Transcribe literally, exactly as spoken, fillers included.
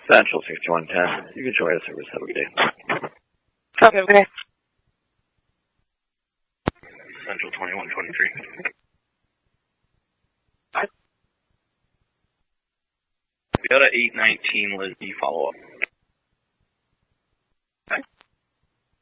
Central sixty-one ten. You can join us service. Have a good day. Okay, okay. Central twenty-one twenty-three. We got a eight nineteen Lizzie follow up.